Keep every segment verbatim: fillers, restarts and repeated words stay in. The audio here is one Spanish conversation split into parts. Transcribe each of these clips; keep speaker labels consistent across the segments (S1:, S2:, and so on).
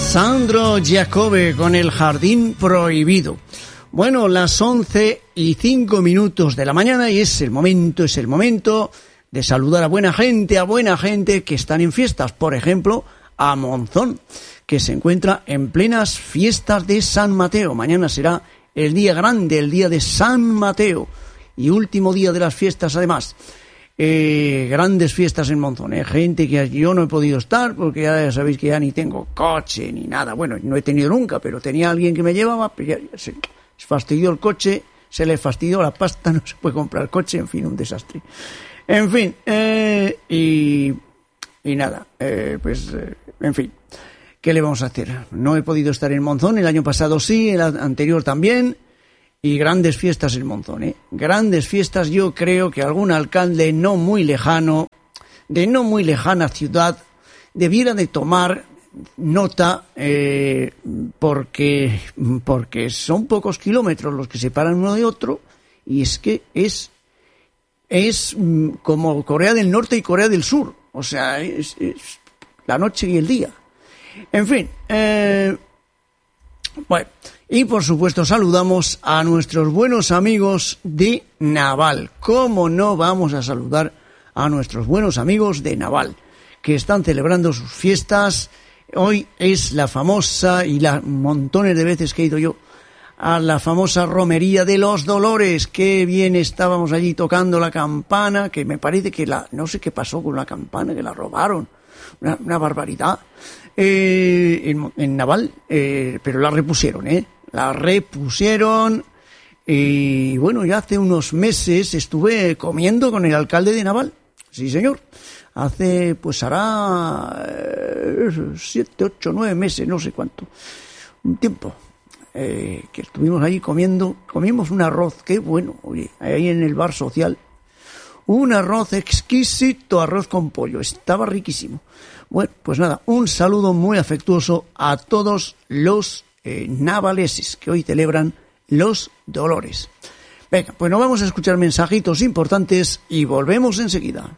S1: Sandro Giacobbe con El Jardín Prohibido. Bueno, las once y cinco minutos de la mañana y es el momento, es el momento de saludar a buena gente, a buena gente que están en fiestas. Por ejemplo, a Monzón, que se encuentra en plenas fiestas de San Mateo. Mañana será el día grande, el día de San Mateo y último día de las fiestas además. Eh, grandes fiestas en Monzón, eh. gente que yo no he podido estar porque ya sabéis que ya ni tengo coche ni nada, bueno, no he tenido nunca, pero tenía alguien que me llevaba, pero ya, ya se, se fastidió el coche, se le fastidió la pasta, no se puede comprar coche, en fin, un desastre. En fin, eh, y, y nada, eh, pues, eh, en fin, ¿qué le vamos a hacer? No he podido estar en Monzón, el año pasado sí, el anterior también. Y grandes fiestas en Monzón, ¿eh? Grandes fiestas, yo creo que algún alcalde no muy lejano, de no muy lejana ciudad, debiera de tomar nota, eh, porque, porque son pocos kilómetros los que separan uno de otro, y es que es, es como Corea del Norte y Corea del Sur, o sea, es, es la noche y el día. En fin, eh, bueno... Y por supuesto saludamos a nuestros buenos amigos de Naval. ¿Cómo no vamos a saludar a nuestros buenos amigos de Naval, que están celebrando sus fiestas? Hoy es la famosa, y la montones de veces que he ido yo, a la famosa romería de los Dolores. Qué bien estábamos allí tocando la campana, que me parece que la, no sé qué pasó con la campana, que la robaron. Una, una barbaridad. Eh, en, en Naval, eh, pero la repusieron, ¿eh? La repusieron y bueno, ya hace unos meses estuve comiendo con el alcalde de Naval, sí señor, hace pues hará eh, siete, ocho, nueve meses, no sé cuánto, un tiempo eh, que estuvimos allí comiendo, comimos un arroz, qué bueno, oye, ahí en el bar social, un arroz exquisito, arroz con pollo, estaba riquísimo. Bueno, pues nada, un saludo muy afectuoso a todos los eh, navaleses que hoy celebran los Dolores. Venga, pues nos vamos a escuchar mensajitos importantes y volvemos enseguida.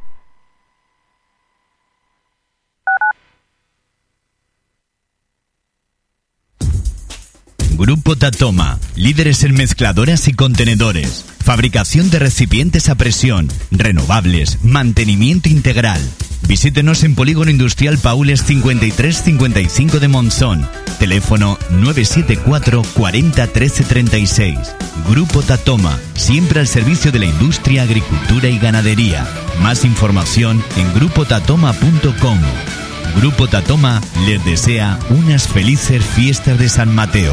S2: Grupo Tatoma, líderes en mezcladoras y contenedores, fabricación de recipientes a presión, renovables, mantenimiento integral. Visítenos en Polígono Industrial Paules cincuenta y tres cincuenta y cinco de Monzón. Teléfono nueve siete cuatro cuarenta trece treinta y seis. Grupo Tatoma, siempre al servicio de la industria, agricultura y ganadería. Más información en grupo tatoma punto com. Grupo Tatoma les desea unas felices fiestas de San Mateo.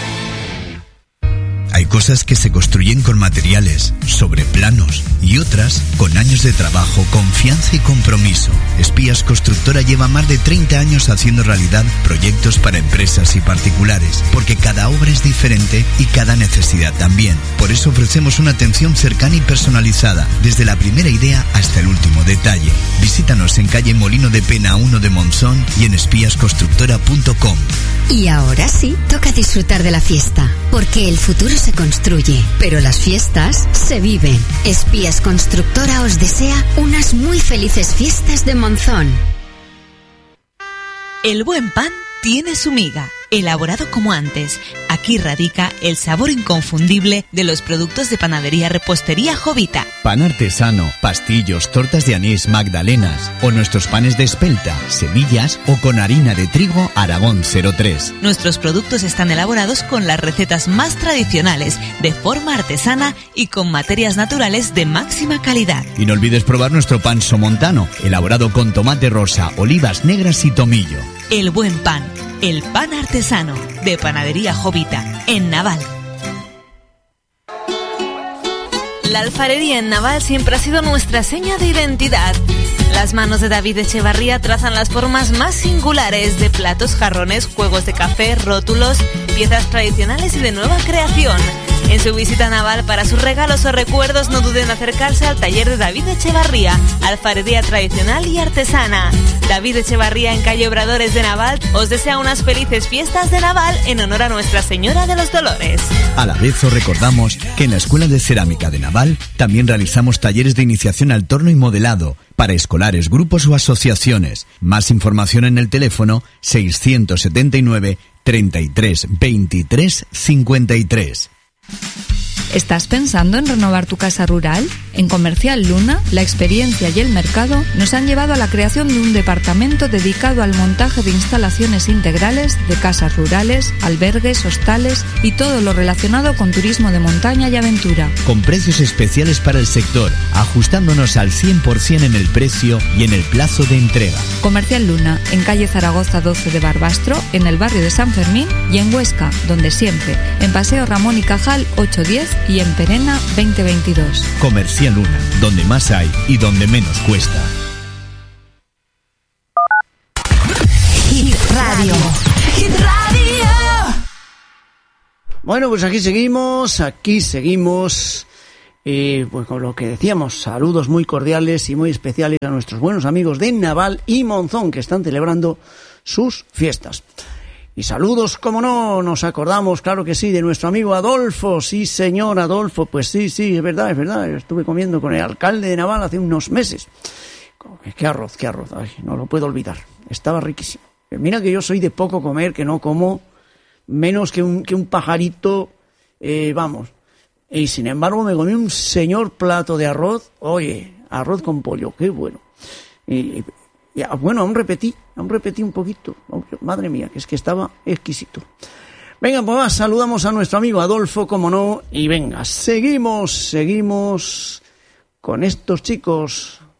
S2: Hay cosas que se construyen con materiales, sobre planos, y otras con años de trabajo, confianza y compromiso. Espías Constructora lleva más de treinta años haciendo realidad proyectos para empresas y particulares, porque cada obra es diferente y cada necesidad también. Por eso ofrecemos una atención cercana y personalizada, desde la primera idea hasta el último detalle. Visítanos en calle Molino de Pena uno de Monzón y en espías constructora punto com.
S3: Y ahora sí, toca disfrutar de la fiesta, porque el futuro se construye, pero las fiestas se viven. Espías Constructora os desea unas muy felices fiestas de Monzón.
S4: El buen pan tiene su miga, elaborado como antes. Aquí radica el sabor inconfundible de los productos de panadería Repostería Jovita.
S2: Pan artesano, pastillos, tortas de anís, magdalenas o nuestros panes de espelta, semillas o con harina de trigo Aragón cero tres.
S4: Nuestros productos están elaborados con las recetas más tradicionales, de forma artesana y con materias naturales de máxima calidad.
S2: Y no olvides probar nuestro pan somontano, elaborado con tomate rosa, olivas negras y tomillo.
S4: El buen pan, el pan artesano de Panadería Jovita, en Naval. La alfarería en Naval siempre ha sido nuestra seña de identidad. Las manos de David Echevarría trazan las formas más singulares de platos, jarrones, juegos de café, rótulos, piezas tradicionales y de nueva creación. En su visita a Naval, para sus regalos o recuerdos, no duden en acercarse al taller de David Echevarría, alfarería tradicional y artesana. David Echevarría, en calle Obradores de Naval, os desea unas felices fiestas de Naval en honor a Nuestra Señora de los Dolores.
S2: A la vez os recordamos que en la Escuela de Cerámica de Naval también realizamos talleres de iniciación al torno y modelado para escolares, grupos o asociaciones. Más información en el teléfono seiscientos setenta y nueve, treinta y tres, veintitrés, cincuenta y tres.
S5: ¿Estás pensando en renovar tu casa rural? En Comercial Luna, la experiencia y el mercado nos han llevado a la creación de un departamento dedicado al montaje de instalaciones integrales de casas rurales, albergues, hostales y todo lo relacionado con turismo de montaña y aventura.
S2: Con precios especiales para el sector, ajustándonos al cien por ciento en el precio y en el plazo de entrega.
S5: Comercial Luna, en calle Zaragoza doce de Barbastro, en el barrio de San Fermín, y en Huesca, donde siempre, en Paseo Ramón y Cajal ochocientos diez y en Perena veinte veintidós.
S2: Comercial Luna, donde más hay y donde menos cuesta.
S3: Hit Radio. Hit Radio.
S1: Bueno, pues aquí seguimos, aquí seguimos. Eh, pues con lo que decíamos, saludos muy cordiales y muy especiales a nuestros buenos amigos de Naval y Monzón, que están celebrando sus fiestas. Y saludos, como no, nos acordamos, claro que sí, de nuestro amigo Adolfo. Sí, señor Adolfo, pues sí, sí, es verdad, es verdad. Estuve comiendo con el alcalde de Naval hace unos meses. Qué arroz, qué arroz, ay, no lo puedo olvidar. Estaba riquísimo. Mira que yo soy de poco comer, que no como menos que un, que un pajarito, eh, vamos. Y sin embargo me comí un señor plato de arroz, oye, arroz con pollo, qué bueno. Y, y bueno, aún repetí, aún repetí un poquito. Oh, madre mía, que es que estaba exquisito. Venga, pues más, saludamos a nuestro amigo Adolfo, como no, y venga, seguimos, seguimos con estos chicos.